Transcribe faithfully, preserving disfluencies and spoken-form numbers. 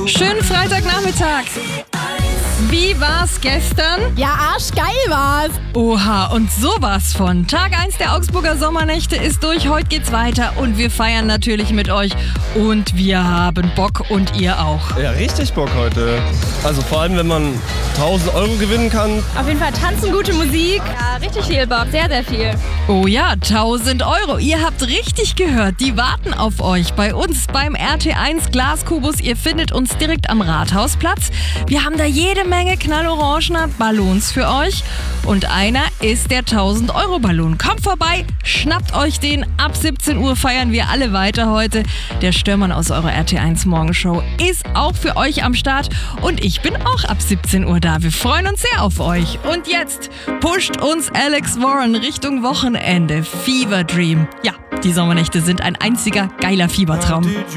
Schönen Freitagnachmittag. Wie war's gestern? Ja, arschgeil war's. Oha, und sowas von. Tag eins der Augsburger Sommernächte ist durch. Heute geht's weiter und wir feiern natürlich mit euch. Und wir haben Bock und ihr auch. Ja, richtig Bock heute. Also vor allem, wenn man tausend Euro gewinnen kann. Auf jeden Fall tanzen, gute Musik. Ja, richtig viel Bock. Sehr, sehr viel. Oh ja, tausend Euro. Ihr habt richtig gehört. Die warten auf euch bei uns beim R T eins Glaskubus. Ihr findet uns direkt am Rathausplatz. Wir haben da jede Menge knallorangener Ballons für euch. Und einer ist der tausend Euro Ballon. Kommt vorbei, schnappt euch den. Ab siebzehn Uhr feiern wir alle weiter heute. Der Störmann aus eurer R T eins Morgenshow ist auch für euch am Start. Und ich bin auch ab siebzehn Uhr da. Wir freuen uns sehr auf euch. Und jetzt pusht uns Alex Warren Richtung Wochenende. Fever Dream. Ja, die Sommernächte sind ein einziger geiler Fiebertraum.